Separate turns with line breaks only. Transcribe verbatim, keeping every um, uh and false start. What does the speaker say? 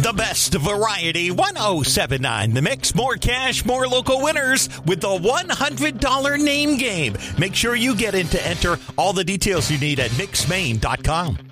The best variety, one oh seven nine The Mix. More cash, more local winners with the one hundred dollars name game. Make sure you get in to enter. All the details you need at mix maine dot com.